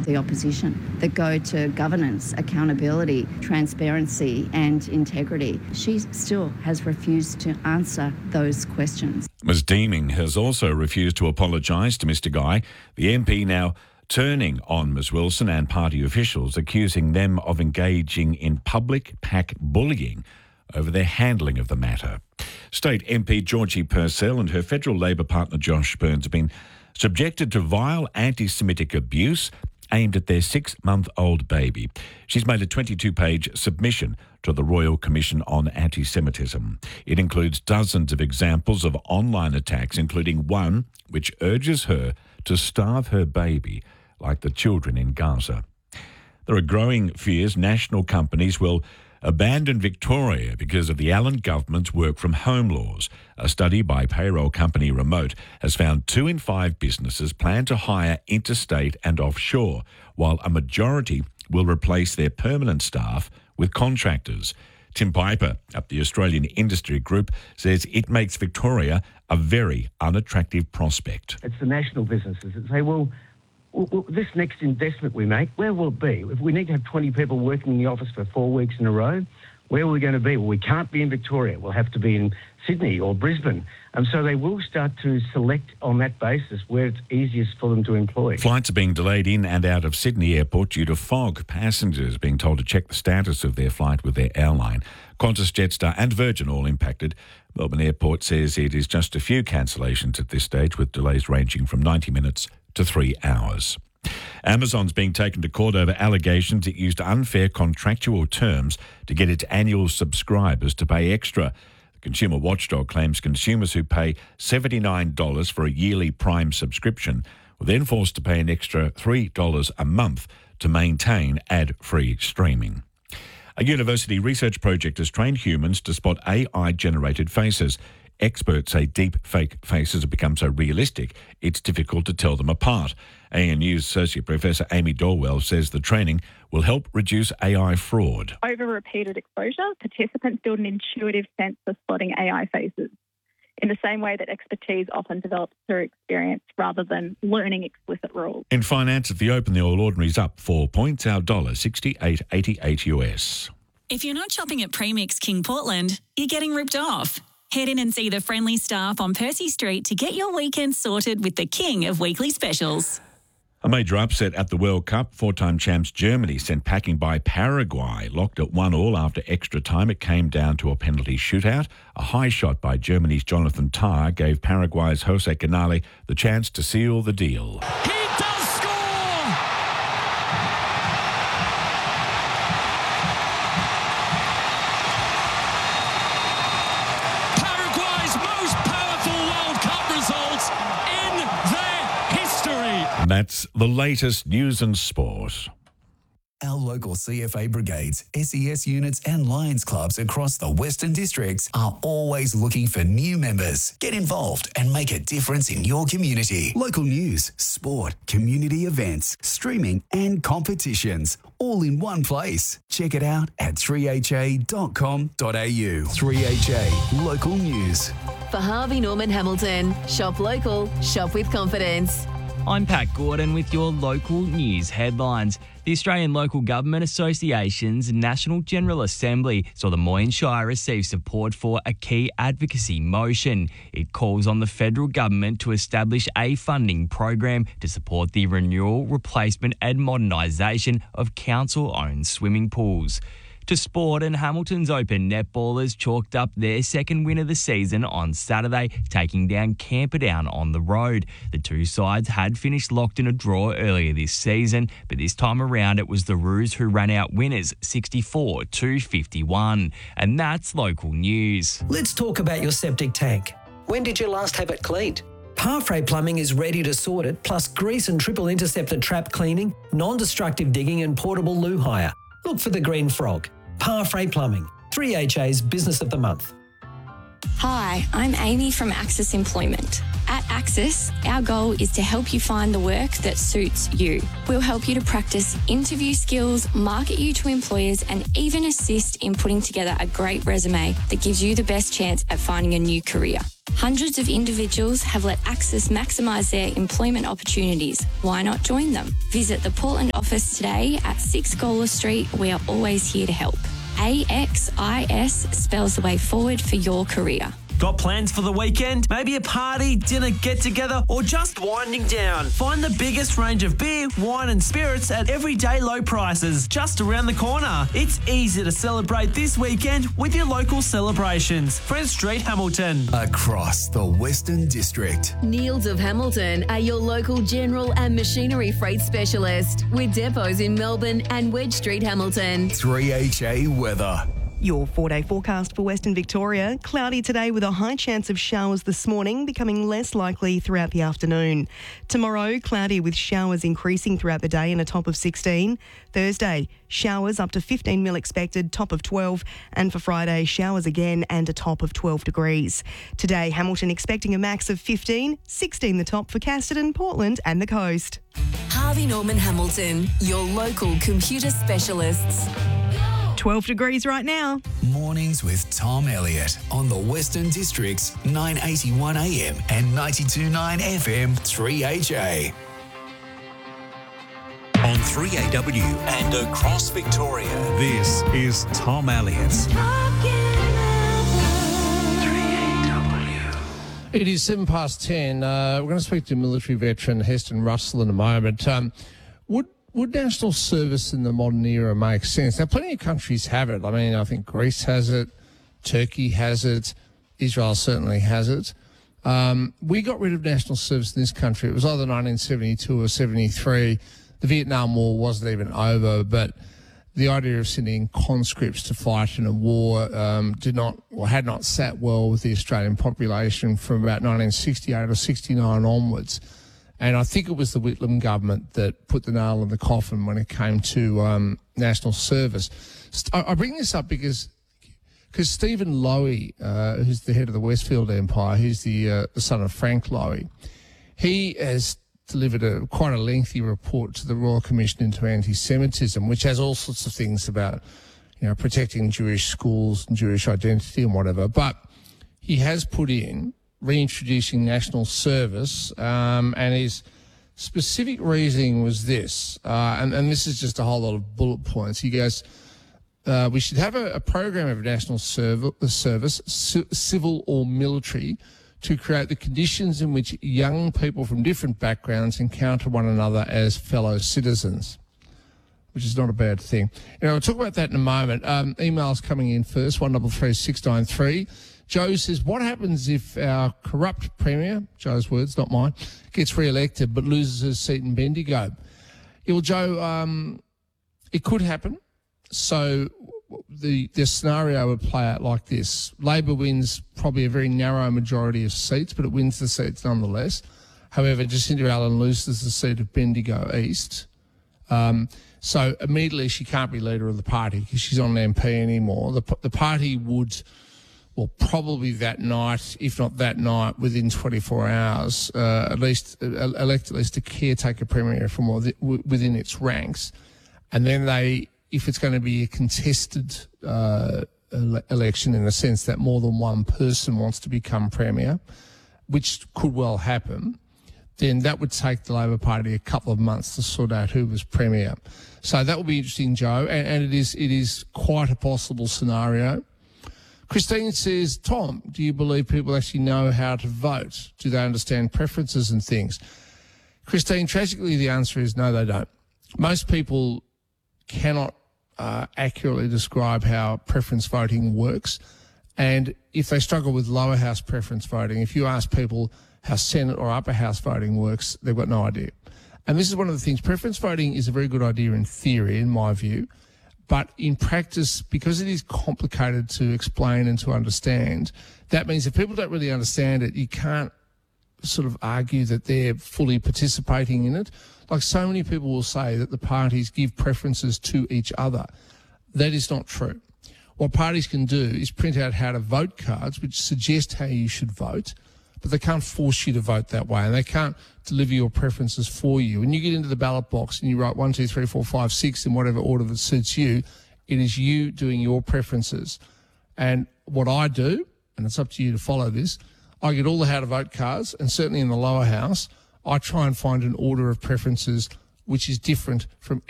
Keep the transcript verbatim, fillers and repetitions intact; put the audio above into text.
of the opposition that go to governance, accountability, transparency and integrity. She still has refused to answer those questions. Ms Deeming has also refused to apologise to Mr Guy. The M P now turning on Ms Wilson and party officials, accusing them of engaging in public pack bullying over their handling of the matter. State M P Georgie Purcell and her federal Labor partner Josh Burns have been subjected to vile anti-Semitic abuse aimed at their six-month-old baby. She's made a twenty-two page submission to the Royal Commission on Anti-Semitism. It includes dozens of examples of online attacks, including one which urges her to starve her baby like the children in Gaza. There are growing fears national companies will abandon Victoria because of the Allen government's work-from-home laws. A study by payroll company Remote has found two in five businesses plan to hire interstate and offshore, while a majority will replace their permanent staff with contractors. Tim Piper at the Australian Industry Group says it makes Victoria a very unattractive prospect. It's the national businesses that say, well, Well, this next investment we make, where will it be? If we need to have twenty people working in the office for four weeks in a row, where are we going to be? Well, we can't be in Victoria. We'll have to be in Sydney or Brisbane. And so they will start to select on that basis where it's easiest for them to employ. Flights are being delayed in and out of Sydney Airport due to fog. Passengers being told to check the status of their flight with their airline. Qantas, Jetstar and Virgin all impacted. Melbourne Airport says it is just a few cancellations at this stage, with delays ranging from ninety minutes to three hours. Amazon's being taken to court over allegations it used unfair contractual terms to get its annual subscribers to pay extra. The Consumer Watchdog claims consumers who pay seventy-nine dollars for a yearly Prime subscription were then forced to pay an extra three dollars a month to maintain ad-free streaming. A university research project has trained humans to spot A I-generated faces. Experts say deep fake faces have become so realistic it's difficult to tell them apart. A N U's Associate Professor Amy Dorwell says the training will help reduce A I fraud. Over repeated exposure, participants build an intuitive sense of spotting A I faces, in the same way that expertise often develops through experience rather than learning explicit rules. In finance, at the Open, the All Ordinary's up four points, our dollar sixty-eight eighty-eight U S. If you're not shopping at Premix King Portland, you're getting ripped off. Head in and see the friendly staff on Percy Street to get your weekend sorted with the king of weekly specials. A major upset at the World Cup. Four-time champs Germany sent packing by Paraguay, locked at one all after extra time. It came down to a penalty shootout. A high shot by Germany's Jonathan Tah gave Paraguay's Jose Canale the chance to seal the deal. He does score! Paraguay's most powerful World Cup results in their history. And that's the latest news and sport. Our local C F A brigades, S E S units and Lions clubs across the Western Districts are always looking for new members. Get involved and make a difference in your community. Local news, sport, community events, streaming and competitions, all in one place. Check it out at three h a dot com dot a u. three H A Local News. For Harvey Norman Hamilton, shop local, shop with confidence. I'm Pat Gordon with your local news headlines. The Australian Local Government Association's National General Assembly saw the Moyne Shire receive support for a key advocacy motion. It calls on the federal government to establish a funding program to support the renewal, replacement and modernisation of council-owned swimming pools. To sport, and Hamilton's Open netballers chalked up their second win of the season on Saturday, taking down Camperdown on the road. The two sides had finished locked in a draw earlier this season, but this time around it was the Roos who ran out winners sixty-four to fifty-one. And that's local news. Let's talk about your septic tank. When did you last have it cleaned? Parfrey Plumbing is ready to sort it, plus grease and triple interceptor trap cleaning, non-destructive digging and portable loo hire. Look for the green frog. Parfrey Plumbing, three H A's Business of the Month. Hi, I'm Amy from Axis Employment. At Axis, our goal is to help you find the work that suits you. We'll help you to practice interview skills, market you to employers, and even assist in putting together a great resume that gives you the best chance at finding a new career. Hundreds of individuals have let Access maximise their employment opportunities. Why not join them? Visit the Portland office today at six Gola Street. We are always here to help. A X I S spells the way forward for your career. Got plans for the weekend? Maybe a party, dinner, get-together, or just winding down? Find the biggest range of beer, wine and spirits at everyday low prices just around the corner. It's easy to celebrate this weekend with your local celebrations. Friends Street, Hamilton. Across the Western District. Niels of Hamilton are your local general and machinery freight specialist with depots in Melbourne and Wedge Street, Hamilton. three H A weather. Your four-day forecast for Western Victoria. Cloudy today with a high chance of showers this morning, becoming less likely throughout the afternoon. Tomorrow, cloudy with showers increasing throughout the day and a top of sixteen. Thursday, showers up to fifteen mil expected, top of twelve. And for Friday, showers again and a top of twelve degrees. Today, Hamilton expecting a max of fifteen, sixteen the top for Casterton, Portland and the coast. Harvey Norman Hamilton, your local computer specialists. twelve degrees right now. Mornings with Tom Elliott on the Western District's nine eighty-one A M and ninety-two point nine F M three H A. On three A W and across Victoria, this is Tom Elliott. It is seven past ten. Uh, we're going to speak to military veteran Heston Russell in a moment. Um, would Would national service in the modern era make sense? Now, plenty of countries have it. I mean, I think Greece has it, Turkey has it, Israel certainly has it. Um, we got rid of national service in this country. It was either nineteen seventy-two or seventy-three. The Vietnam War wasn't even over, but the idea of sending conscripts to fight in a war um, did not, or had not sat well with the Australian population from about nineteen sixty-eight or sixty-nine onwards. And I think it was the Whitlam government that put the nail in the coffin when it came to um, national service. I, I bring this up because because Stephen Lowy, uh, who's the head of the Westfield Empire, who's the, uh, the son of Frank Lowy, he has delivered a quite a lengthy report to the Royal Commission into Anti-Semitism, which has all sorts of things about, you know, protecting Jewish schools and Jewish identity and whatever. But he has put in reintroducing national service, um, and his specific reasoning was this, uh, and, and this is just a whole lot of bullet points. He goes, uh, we should have a, a program of national serv- service, c- civil or military, to create the conditions in which young people from different backgrounds encounter one another as fellow citizens, which is not a bad thing. You know, we'll talk about that in a moment. Um, emails coming in first, one double three six nine three. Joe says, what happens if our corrupt Premier, Joe's words, not mine, gets re-elected but loses his seat in Bendigo? Yeah, well, Joe, um, it could happen. So the, the scenario would play out like this. Labor wins probably a very narrow majority of seats, but it wins the seats nonetheless. However, Jacinda Allen loses the seat of Bendigo East. Um, so immediately she can't be leader of the party because she's not an M P anymore. The, the party would... well, probably that night, if not that night, within twenty-four hours, uh, at least uh, elect at least a caretaker premier from within its ranks. And then they, if it's going to be a contested uh, ele- election in the sense that more than one person wants to become premier, which could well happen, then that would take the Labor Party a couple of months to sort out who was premier. So that will be interesting, Joe, and, and it is it is quite a possible scenario. Christine says, Tom, do you believe people actually know how to vote? Do they understand preferences and things? Christine, tragically, the answer is no, they don't. Most people cannot uh, accurately describe how preference voting works. And if they struggle with lower house preference voting, if you ask people how Senate or upper house voting works, they've got no idea. And this is one of the things. Preference voting is a very good idea in theory, in my view. But in practice, because it is complicated to explain and to understand, that means if people don't really understand it, you can't sort of argue that they're fully participating in it. Like so many people will say that the parties give preferences to each other. That is not true. What parties can do is print out how to vote cards, which suggest how you should vote, but they can't force you to vote that way, and they can't deliver your preferences for you. When you get into the ballot box and you write one, two, three, four, five, six in whatever order that suits you, it is you doing your preferences. And what I do, and it's up to you to follow this, I get all the how to vote cards, and certainly in the lower house, I try and find an order of preferences which is different from